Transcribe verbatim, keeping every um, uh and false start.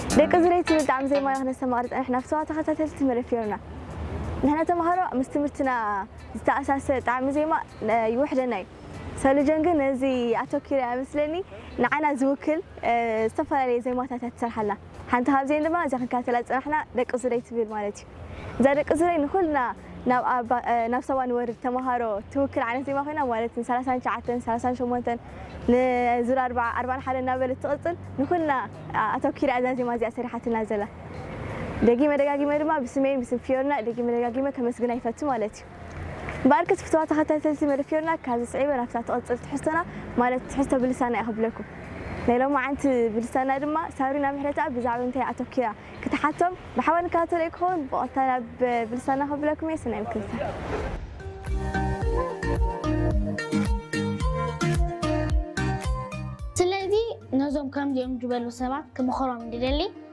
ደቂ ዝረይቲ ብጣዕሚ ዘይማይ ክነስተማቕርፅ ንሕና ብሰባት ተኸታተልቲ መለፊርና ንሕና ተምሃሮ ምስ ትምህርትና ዝተኣሳሰረ ጣዕሚ ዜማ ይውሕደና እዩ ሰሎጀን ግን ነዚ ኣተኪረ ኣይመስለኒ ንዓና ዝውክል ዝተፈላለየ ዜማታት ትሰርሓልና ሓንቲ ካብዚአን ድማ እዛ ክንከታተላ ዝፀናሕና ደቂ ዝረይቲ ትብል ማለት እዩ እዛ ደቂ ዝረይ ንኩልና ናብ ሰባ ንወርድ ተምሃሮ ትውክል ዓይነት ዜማ ኮይና ማለት ሰላሳን ሸውዓተን ሰላሳን ሸሞንተን ንዙር ኣርባዓን ሓደ እናበለት ትቕፅል ንኩልና ኣተኪራ እዛ ዜማ እዚኣ ሰሪሓትና ዘላ ደጊመ ደጋጊመ ድማ ብስመይን ብስም ፊዮርና ደጊመ ደጋጊመ ከመስግና ይፈቱ ማለት እዩ باركت فتوى تختلتي ملفيرنا كذا صعيبة نفسها تقصر تحسنا مالت تحسها بلسانة أخبركم لو ما عند بلسانة دما صاروا نبحرتها بزعل انتهي أتوكيا كتحتم بحاول نكاتل يكون بقطع بلسانة أخبركم يسنا يمكن سلذي نظام كم يوم جبلوا سبعة كمخرم دليلي